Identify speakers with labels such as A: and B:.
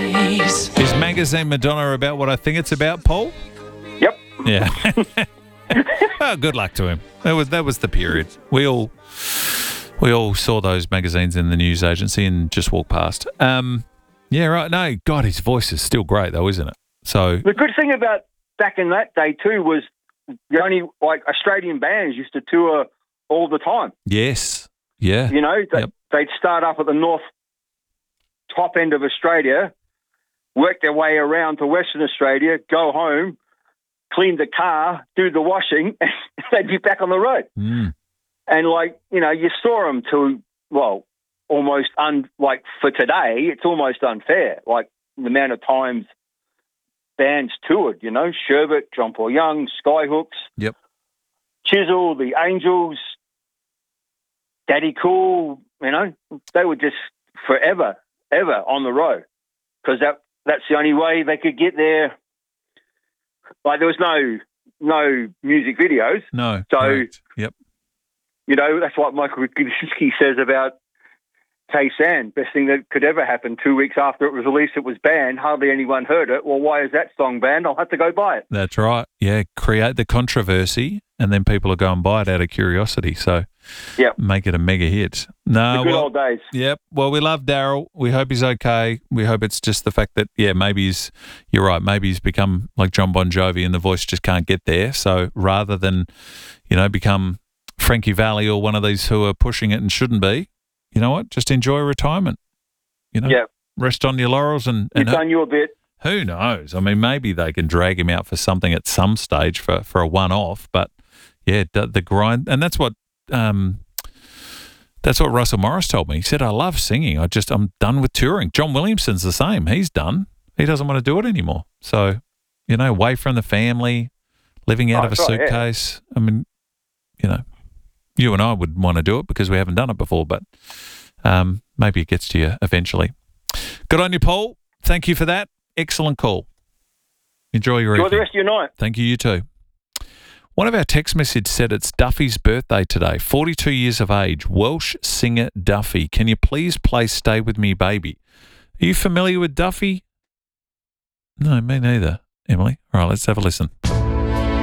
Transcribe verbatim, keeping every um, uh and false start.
A: Is Magazine Madonna about what I think it's about, Paul?
B: Yep.
A: Yeah. Well, good luck to him. That was that was the period. We all we all saw those magazines in the news agency and just walked past. Um, yeah, right. No, God, his voice is still great though, isn't it? So
B: The good thing about back in that day too was the only like Australian bands used to tour all the time.
A: yes, yeah,
B: You know, they,
A: Yep.
B: they'd start up at the north top end of Australia, work their way around to Western Australia, go home, clean the car, do the washing, and they'd be back on the road.
A: Mm.
B: And like, you know, you saw them to, well, almost, un, like for today, it's almost unfair. Like the amount of times bands toured, you know, Sherbet, John Paul Young, Skyhooks,
A: Yep.
B: Chisel, the Angels, Daddy Cool, you know, they were just forever, ever on the road because that that's the only way they could get there. Like there was no no music videos,
A: No.
B: So-
A: correct. Yep.
B: you know. That's what Michael Gudinski says about Tay-San. Best thing that could ever happen. Two weeks after it was released, it was banned. Hardly anyone heard it. Well, why is that song banned? I'll have to go buy it.
A: That's right. Yeah, create the controversy, and then people will go and buy it out of curiosity. So,
B: Yep.
A: make it a mega hit. No,
B: The good
A: well,
B: old days.
A: Yep. Well, we love Daryl. We hope he's okay. We hope it's just the fact that, yeah, maybe he's, you're right, maybe he's become like John Bon Jovi and the voice just can't get there. So rather than, you know, become Frankie Valli or one of these who are pushing it and shouldn't be, you know what? Just enjoy retirement. You know,
B: Yeah.
A: rest on your laurels and,
B: You've
A: and who,
B: done your bit.
A: who knows? I mean, maybe they can drag him out for something at some stage for, for a one-off. But, yeah, the, the grind. And that's what... Um, That's what Russell Morris told me. He said, I love singing. I just, I'm done with touring. John Williamson's the same. He's done. He doesn't want to do it anymore. So, you know, away from the family, living out
B: Oh,
A: of a
B: that's right, yeah.
A: suitcase. I mean, you know, you and I would want to do it because we haven't done it before, but um, maybe it gets to you eventually. Good on you, Paul. Thank you for that. Excellent call. Enjoy your
B: Enjoy
A: evening.
B: the rest of your night.
A: Thank you, you too. One of our text messages said it's Duffy's birthday today, forty-two years of age, Welsh singer Duffy. Can you please play Stay With Me, Baby? Are you familiar with Duffy? No, me neither, Emily. All right, let's have a listen.